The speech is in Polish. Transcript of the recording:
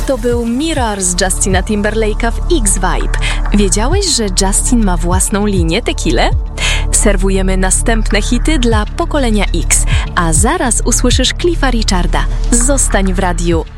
To był Mirror z Justina Timberlake'a w X-Vibe. Wiedziałeś, że Justin ma własną linię tequilę? Serwujemy następne hity dla pokolenia X, a zaraz usłyszysz Cliffa Richarda. Zostań w radiu.